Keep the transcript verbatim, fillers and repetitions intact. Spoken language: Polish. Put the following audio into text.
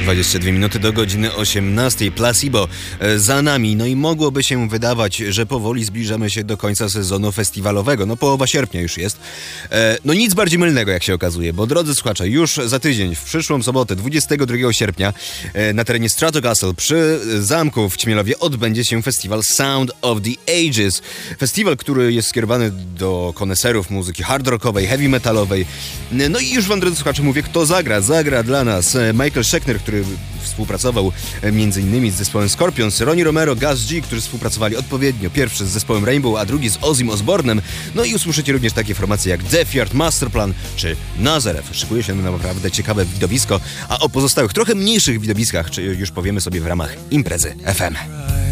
dwadzieścia dwie minuty do godziny osiemnastej. Placebo za nami. No i mogłoby się wydawać, że powoli zbliżamy się do końca sezonu festiwalowego. No połowa sierpnia już jest. No nic bardziej mylnego, jak się okazuje, bo drodzy słuchacze, już za tydzień, w przyszłą sobotę, dwudziestego drugiego sierpnia na terenie Stratogastle przy zamku w Ćmielowie odbędzie się festiwal Sound of the Ages. Festiwal, który jest skierowany do koneserów muzyki hard rockowej, heavy metalowej. No i już wam, drodzy słuchacze, mówię, kto zagra. Zagra dla nas Michael Scheckner, który współpracował między innymi z zespołem Scorpions, Ronnie Romero, Gus G, którzy współpracowali odpowiednio pierwszy z zespołem Rainbow, a drugi z Ozzym Osbournem. No i usłyszycie również takie formacje jak Death Yard, Masterplan czy Nazareth. Szykuje się naprawdę ciekawe widowisko, a o pozostałych, trochę mniejszych widowiskach czy już powiemy sobie w ramach imprezy F M.